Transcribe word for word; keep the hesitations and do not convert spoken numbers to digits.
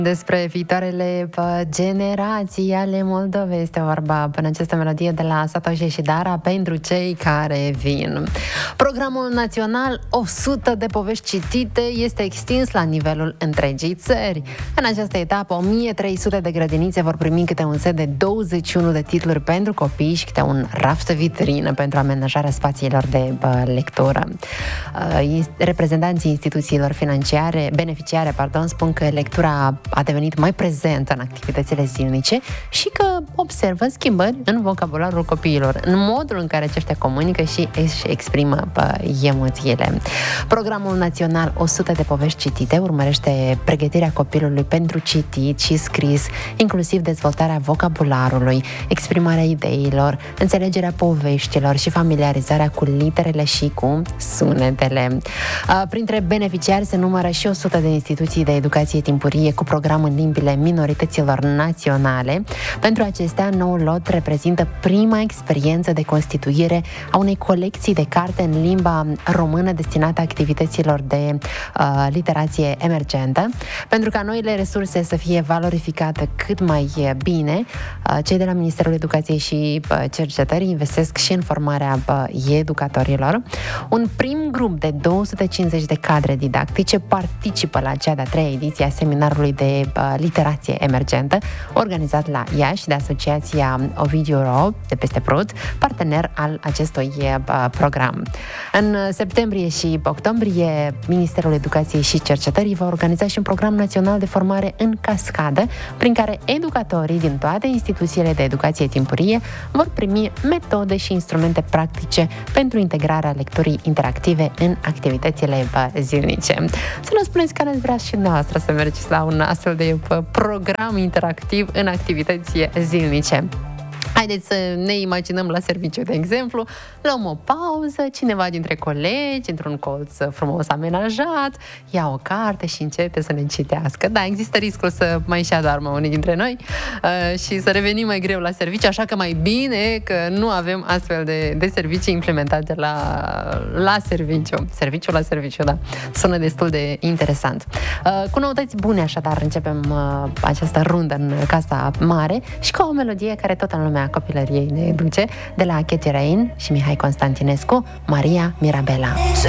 Despre viitoarele generații ale Moldovei este vorba până această melodie de la Satoshi și Dara pentru cei care vin. Programul național o sută de povești citite este extins la nivelul întregii țări. În această etapă, o mie trei sute de grădinițe vor primi câte un set de douăzeci și unu de titluri pentru copii și câte un raft de vitrină pentru amenajarea spațiilor de lectură. Reprezentanții instituțiilor financiare, beneficiare, pardon, spun că lectura a devenit mai prezentă în activitățile zilnice și că observă schimbări în vocabularul copiilor, în modul în care aceștia comunică și își exprimă emoțiile. Programul național o sută de povești citite urmărește pregătirea copilului pentru citit și scris, inclusiv dezvoltarea vocabularului, exprimarea ideilor, înțelegerea poveștilor și familiarizarea cu literele și cu sunetele. Printre beneficiari se numără și o sută de instituții de educație timpurie cu program în limbile minorităților naționale. Pentru acestea, noul lot reprezintă prima experiență de constituire a unei colecții de carte în limba română destinată activităților de uh, literație emergentă. Pentru ca noile resurse să fie valorificate cât mai bine, uh, cei de la Ministerul Educației și uh, Cercetării investesc și în formarea uh, educatorilor. Un prim grup de două sute cincizeci de cadre didactice participă la cea de-a treia ediție a seminarului de uh, literație emergentă, organizat la Iași de Asociația Ovidiu Ro de peste Prut, partener al acestui uh, program. În septembrie și octombrie, Ministerul Educației și Cercetării va organiza și un program național de formare în cascadă, prin care educatorii din toate instituțiile de educație timpurie vor primi metode și instrumente practice pentru integrarea lecturii interactive în activitățile zilnice. Să ne spuneți care ați vrea și noastră să mergeți la un astfel de program interactiv în activități zilnice. Haideți să ne imaginăm la serviciu, de exemplu, luăm o pauză, cineva dintre colegi, într-un colț frumos amenajat, ia o carte și începe să ne citească. Da, există riscul să mai și adoarmă unii dintre noi uh, și să revenim mai greu la serviciu, așa că mai bine că nu avem astfel de, de servicii implementate la, la serviciu. Serviciu la serviciu, da. Sună destul de interesant. Uh, cu noutăți bune, așadar, începem uh, această rundă în Casa Mare și cu o melodie care tot în lumea copilăriei ne duce, de la Katy Rain și Mihai Constantinescu, Maria Mirabela. Ce